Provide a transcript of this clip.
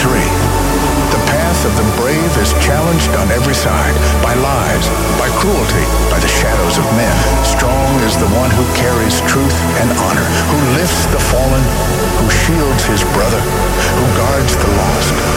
3. The path of the brave is challenged on every side, by lies, by cruelty, by the shadows of men. Strong is the one who carries truth and honor, who lifts the fallen, who shields his brother, who guards the lost,